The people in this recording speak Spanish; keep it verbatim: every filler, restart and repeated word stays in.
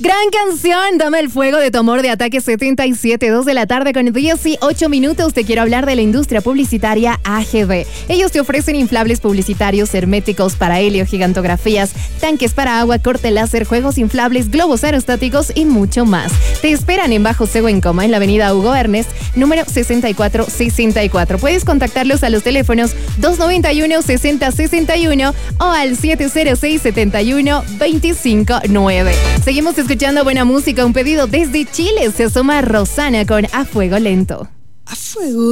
Gran canción, Dame el fuego de tu amor de Ataque setenta y siete, dos de la tarde con dieciocho minutos. Te quiero hablar de la industria publicitaria A G V. Ellos te ofrecen inflables publicitarios, herméticos para helio, gigantografías, tanques para agua, corte láser, juegos inflables, globos aerostáticos y mucho más. Te esperan en Bajo Cego en Coma, en la avenida Hugo Ernest, número sesenta y cuatro sesenta y cuatro. Puedes contactarlos a los teléfonos dos noventa y uno, sesenta sesenta y uno o al siete cero seis, setenta y uno, veinticinco nueve. Seguimos escuchando buena música. Un pedido desde Chile. Se asoma Rosana con A Fuego Lento. A Fuego